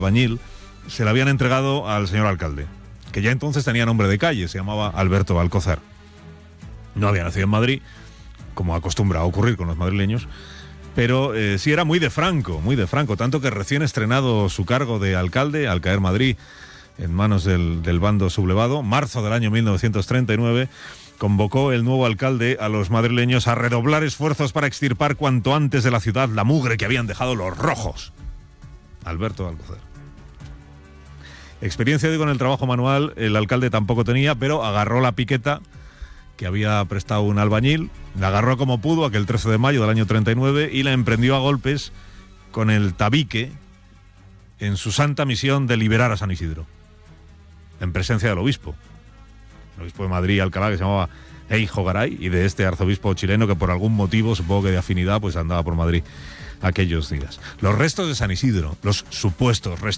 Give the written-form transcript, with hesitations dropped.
albañil se le habían entregado al señor alcalde, que ya entonces tenía nombre de calle, se llamaba Alberto Alcozar. No había nacido en Madrid, como acostumbra a ocurrir con los madrileños, pero sí era muy de Franco, tanto que recién estrenado su cargo de alcalde, al caer Madrid en manos del bando sublevado, marzo del año 1939, convocó el nuevo alcalde a los madrileños a redoblar esfuerzos para extirpar cuanto antes de la ciudad la mugre que habían dejado los rojos. Alberto Alcozar. Experiencia, digo, en el trabajo manual el alcalde tampoco tenía, pero agarró la piqueta que había prestado un albañil, la agarró como pudo aquel 13 de mayo del año 39 y la emprendió a golpes con el tabique en su santa misión de liberar a San Isidro, en presencia del obispo. El obispo de Madrid y Alcalá, que se llamaba Eijo Garay, y de este arzobispo chileno que por algún motivo, supongo que de afinidad, pues andaba por Madrid aquellos días. Los restos de San Isidro, los supuestos restos